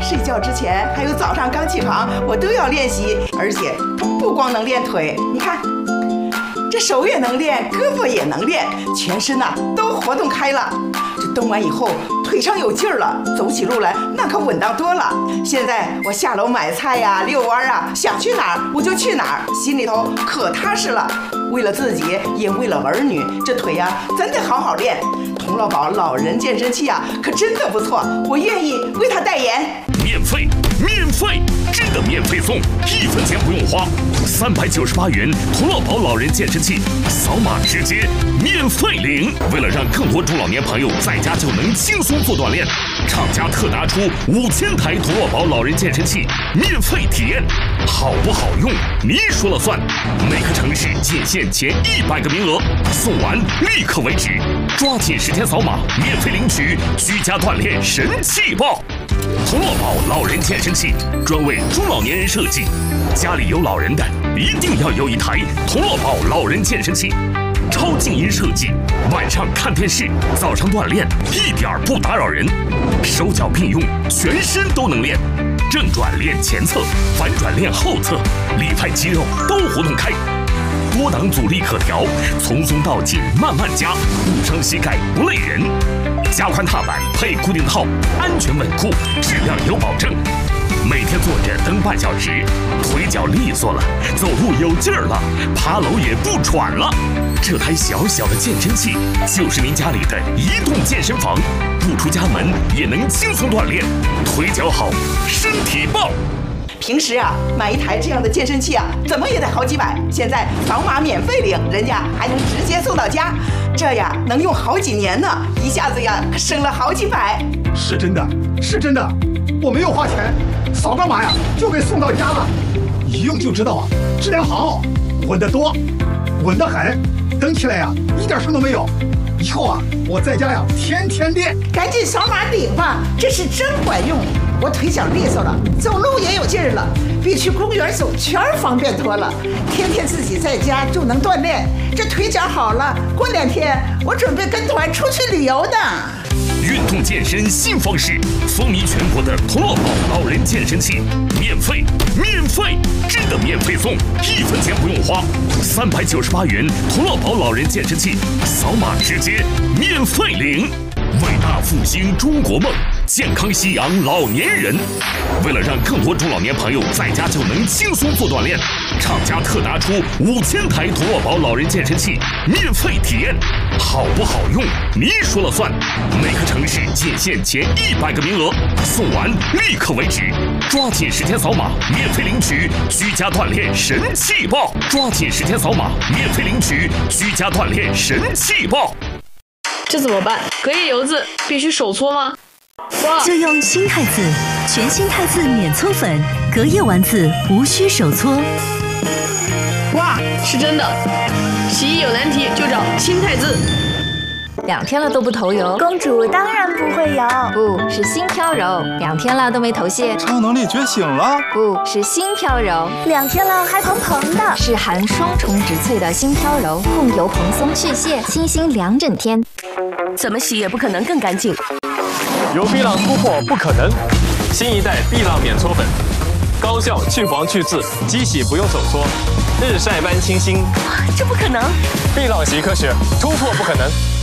睡觉之前还有早上刚起床，我都要练习，而且不光能练腿，你看。这手也能练，胳膊也能练，全身呐都活动开了。这动完以后，腿上有劲儿了，走起路来那可稳当多了。现在我下楼买菜呀、遛弯啊，想去哪儿我就去哪儿，心里头可踏实了。为了自己，也为了儿女，这腿呀真得好好练。童乐宝老人健身器啊，可真的不错，我愿意为他代言。 免费，真的免费送，1分钱不用花，398元童乐宝老人健身器，扫码直接免费领。为了让更多中老年朋友在家就能轻松做锻炼，厂家特拿出5000台童乐宝老人健身器免费体验，好不好用你说了算。每个城市仅限前100个名额，送完立刻为止，抓紧时间扫码免费领取居家锻炼神器包。童乐宝老人健身器专为中老年人设计，家里有老人的一定要有一台童乐宝老人健身器，超静音设计，晚上看电视，早上锻炼一点不打扰人，手脚并用，全身都能练，正转练前侧，反转练后侧，里外肌肉都活动开。多档阻力可调，从松到紧慢慢加，不伤膝盖不累人。加宽踏板配固定套，安全稳固，质量有保证。每天坐着蹬半小时，腿脚利索了，走路有劲儿了，爬楼也不喘了。这台小小的健身器就是您家里的移动健身房，不出家门也能轻松锻炼，腿脚好，身体棒。 平时啊，买一台这样的健身器啊，怎么也得好几百。现在扫码免费领，人家还能直接送到家，这呀能用好几年呢，一下子呀可省了好几百。 是真的，我没有花钱，扫个码呀就给送到家了。一用就知道啊，质量好，稳得多，稳得很，蹬起来呀一点声都没有。以后啊，我在家呀天天练。 赶紧扫码领吧，这是真管用。我腿脚利索了，走路也有劲儿了，比去公园走圈方便多了。天天自己在家就能锻炼，这腿脚好了，过2天我准备跟团出去旅游呢。 运动健身新方式，风靡全国的童乐宝老人健身器，免费，真的免费送，1分钱不用花，398元童乐宝老人健身器，扫码直接免费领。伟大复兴中国梦，健康夕阳老年人。为了让更多中老年朋友在家就能轻松做锻炼，厂家特拿出5000台童乐宝老人健身器免费体验，好不好用你说了算。每个城市仅限前100个名额，送完立刻为止，抓紧时间扫码免费领取居家锻炼神器包。抓紧时间扫码免费领取居家锻炼神器包。 这怎么办？隔夜油渍必须手搓吗？ 就用新汰渍，全新汰渍免搓粉，隔夜丸子无需手搓。 哇，是真的！洗衣有难题就找新汰渍。 2天了都不头油， 公主当然不会油， 不是新飘柔；2天了都没头屑， 超能力觉醒了， 不是新飘柔 ；2天了还蓬蓬的， 是含双重植萃的新飘柔，控油蓬松去屑，清新2整天。 怎么洗也不可能更干净。 有碧浪突破不可能，新一代碧浪免搓粉，高效去黄去渍，机洗不用手搓，日晒般清新。 这不可能！ 碧浪洗科学，突破不可能。